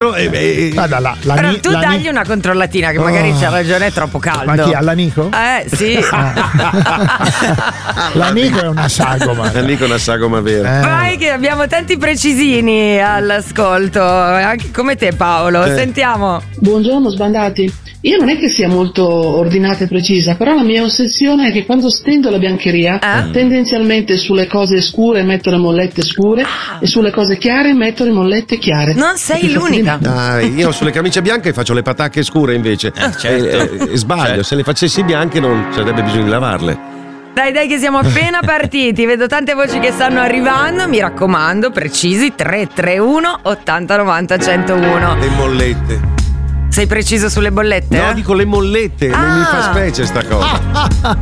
vero. Però tu dagli una controllatina che magari c'ha ragione, è troppo caldo. Ma chi? All'Anico? Sì. L'Anico è una sagoma. L'Anico è una sagoma vera. Vai che abbiamo tanti precisini all'ascolto, anche come te Paolo. Sentiamo. Buongiorno sbandati. Io non è che sia molto ordinata e precisa, però la mia ossessione è che quando stendo la biancheria, tendenzialmente sulle cose scure metto le mollette scure e sulle cose chiare metto le mollette chiare. Non sei l'unica. Dai, io sulle camicie bianche faccio le patacche scure invece. Certo. Sbaglio, se le facessi bianche non sarebbe bisogno di lavarle. Dai che siamo appena partiti. Vedo tante voci che stanno arrivando. Mi raccomando, precisi. 331 80 90 101. Le mollette. Sei preciso sulle bollette? No, dico le mollette, mi fa specie sta cosa.